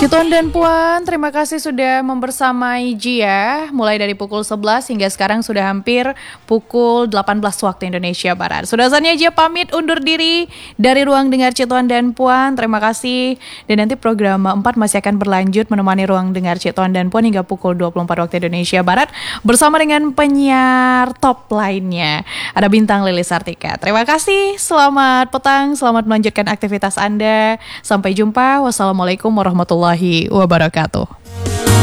Cituan dan Puan, terima kasih sudah membersamai Jia mulai dari pukul 11 hingga sekarang sudah hampir pukul 18 waktu Indonesia Barat. Sudah saatnya Jia pamit undur diri dari ruang dengar Cituan dan Puan. Terima kasih. Dan nanti program 4 masih akan berlanjut menemani ruang dengar Cituan dan Puan hingga pukul 24 waktu Indonesia Barat bersama dengan penyiar top lainnya. Ada Bintang Lilis Sartika. Terima kasih. Selamat petang, selamat melanjutkan aktivitas Anda. Sampai jumpa. Wassalamualaikum warahmatullahi wabarakatuh.